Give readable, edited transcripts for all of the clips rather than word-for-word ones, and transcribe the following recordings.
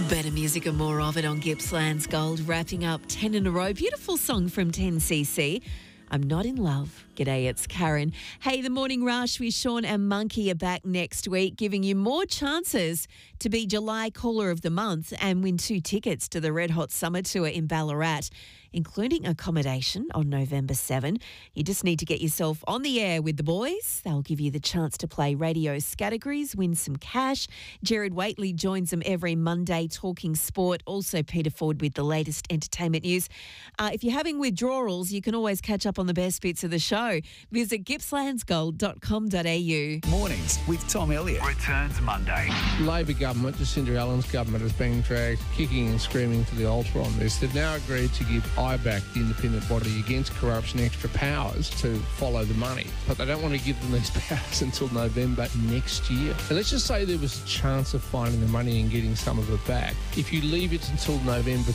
Better music and more of it on Gippsland's Gold, wrapping up 10 in a row. Beautiful song from 10cc. I'm not in love. G'day, it's Karen. Hey, the Morning Rush with Sean and Monkey are back next week, giving you more chances to be July Caller of the Month and win 2 tickets to the Red Hot Summer Tour in Ballarat, including accommodation on November 7. You just need to get yourself on the air with the boys. They'll give you the chance to play radio categories, win some cash. Jared Waitley joins them every Monday talking sport. Also Peter Ford with the latest entertainment news. If you're having withdrawals, you can always catch up on the best bits of the show. Visit gippslandsgold.com.au. Mornings with Tom Elliott. Returns Monday. Labor government, Jacinda Allen's government, has been dragged kicking and screaming to the altar on this. They've now agreed to give IBAC, the independent body against corruption, extra powers to follow the money. But they don't want to give them these powers until November next year. And let's just say there was a chance of finding the money and getting some of it back. If you leave it until November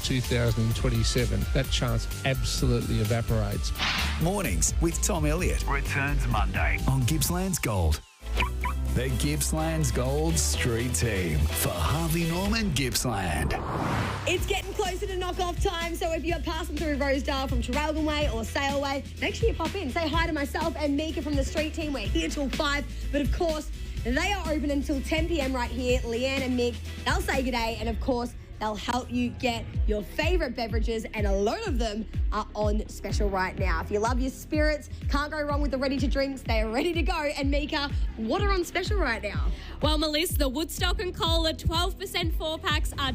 2027, that chance absolutely evaporates. Mornings with Tom Elliott. Returns Monday on Gippsland's Gold. The Gippsland's Gold Street Team for Harvey Norman Gippsland. It's getting closer to knock-off time, so if you're passing through Rosedale from Traralgon Way or Sale Way, make sure you pop in. Say hi to myself and Mika from the Street Team. We're here till 5, but of course, they are open until 10 p.m. right here. Leanne and Mick, they'll say good day, and of course, they'll help you get your favourite beverages, and a load of them are on special right now. If you love your spirits, can't go wrong with the ready-to-drinks. They are ready to go. And Mika, what are on special right now? Well, Melissa, the Woodstock and Cola 12% 4-packs are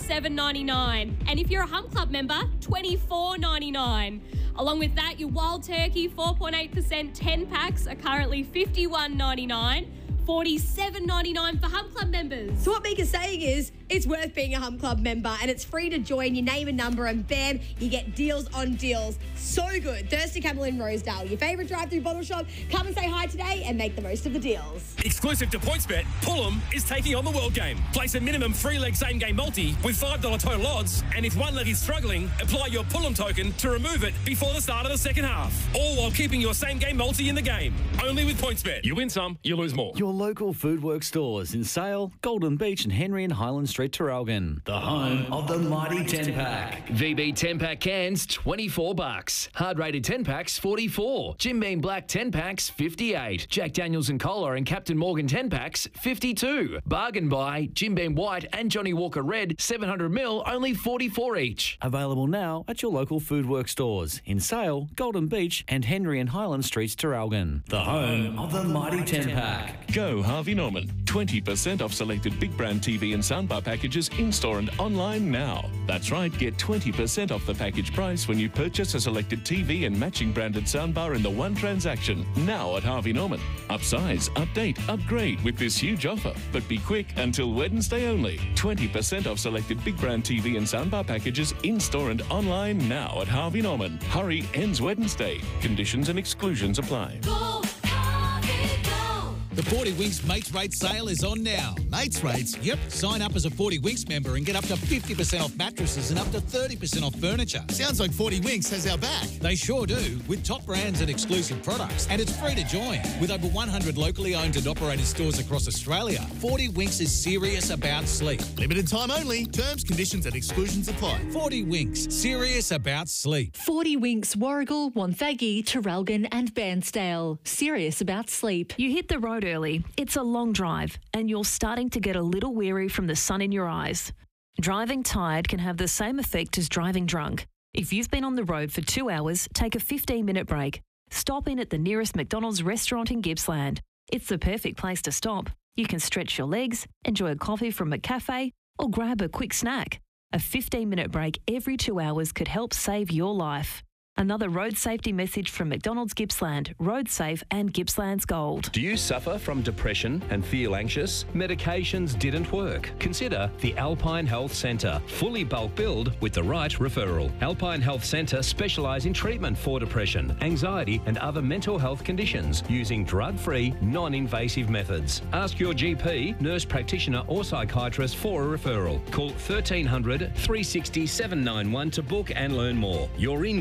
$27.99. And if you're a Hump Club member, $24.99. Along with that, your Wild Turkey 4.8% 10-packs are currently $51.99. $47.99 for Hump Club members. So what Mika's saying is, it's worth being a Hump Club member, and it's free to join. You name a number and bam, you get deals on deals. So good. Thirsty Camel in Rosedale, your favourite drive-through bottle shop. Come and say hi today and make the most of the deals. Exclusive to PointsBet, Pullum is taking on the World Game. Place a minimum 3-leg same-game multi with $5 total odds, and if one leg is struggling, apply your Pullum token to remove it before the start of the second half. All while keeping your same-game multi in the game. Only with PointsBet. You win some, you lose more. Your local Foodworks stores in Sale, Golden Beach and Henry and Highland Street, Traralgon. The home of the mighty 10-pack. VB 10-pack cans, $24. Hard-rated 10-packs, $44. Jim Beam Black 10-packs, $58. Jack Daniels and Cola and Captain Morgan 10-packs, $52. Bargain buy, Jim Beam White and Johnny Walker Red, 700ml, only $44 each. Available now at your local Foodworks stores in Sale, Golden Beach and Henry and Highland Streets, Traralgon. The home of the mighty 10-pack. Go Harvey Norman. 20% off selected big brand TV and soundbar packages in-store and online now. That's right, get 20% off the package price when you purchase a selected TV and matching branded soundbar in the one transaction. Now at Harvey Norman. Upsize, update, upgrade with this huge offer. But be quick, until Wednesday only. 20% off selected big brand TV and soundbar packages in-store and online now at Harvey Norman. Hurry, ends Wednesday. Conditions and exclusions apply. The 40 Winks Mates Rates sale is on now. Mates Rates? Yep. Sign up as a 40 Winks member and get up to 50% off mattresses and up to 30% off furniture. Sounds like 40 Winks has our back. They sure do, with top brands and exclusive products. And it's free to join. With over 100 locally owned and operated stores across Australia, 40 Winks is serious about sleep. Limited time only. Terms, conditions and exclusions apply. 40 Winks, serious about sleep. 40 Winks, Warragul, Wonthaggi, Traralgon and Bairnsdale. Serious about sleep. You hit the road early. It's a long drive and you're starting to get a little weary from the sun in your eyes. Driving tired can have the same effect as driving drunk. If you've been on the road for 2 hours, take a 15-minute break. Stop in at the nearest McDonald's restaurant in Gippsland. It's the perfect place to stop. You can stretch your legs, enjoy a coffee from a cafe, or grab a quick snack. A 15-minute break every 2 hours could help save your life. Another road safety message from McDonald's Gippsland, Road Safe and Gippsland's Gold. Do you suffer from depression and feel anxious? Medications didn't work? Consider the Alpine Health Centre. Fully bulk billed with the right referral. Alpine Health Centre specialise in treatment for depression, anxiety and other mental health conditions using drug-free, non-invasive methods. Ask your GP, nurse practitioner or psychiatrist for a referral. Call 1300 360 791 to book and learn more. You're in good hands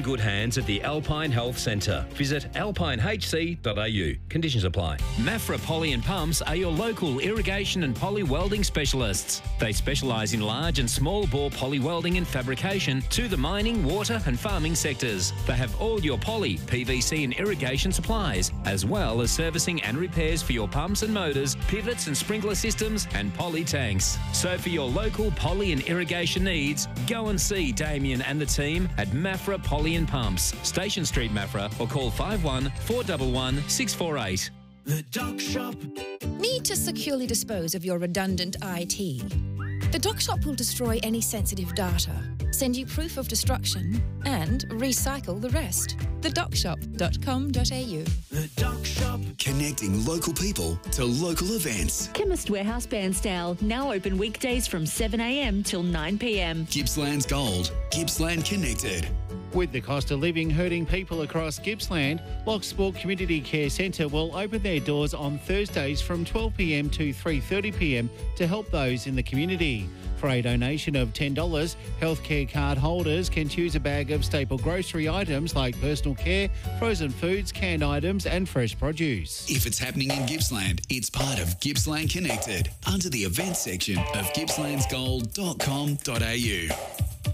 brands at the Alpine Health Centre. Visit alpinehc.au. Conditions apply. Mafra Poly and Pumps are your local irrigation and poly welding specialists. They specialise in large and small bore poly welding and fabrication to the mining, water and farming sectors. They have all your poly, PVC and irrigation supplies, as well as servicing and repairs for your pumps and motors, pivots and sprinkler systems and poly tanks. So for your local poly and irrigation needs, go and see Damien and the team at Mafra Poly and Pumps, Station Street, Mafra, or call 51 411 648. The Doc Shop. Need to securely dispose of your redundant IT? The Doc Shop will destroy any sensitive data, send you proof of destruction, and recycle the rest. TheDocShop.com.au. The Doc Shop. Connecting local people to local events. Chemist Warehouse Bairnsdale, now open weekdays from 7 a.m. till 9 p.m. Gippsland's Gold. Gippsland Connected. With the cost of living hurting people across Gippsland, Locksport Community Care Centre will open their doors on Thursdays from 12 p.m. to 3:30 p.m. to help those in the community. For a donation of $10, healthcare card holders can choose a bag of staple grocery items like personal care, frozen foods, canned items and fresh produce. If it's happening in Gippsland, it's part of Gippsland Connected under the events section of gippslandsgold.com.au.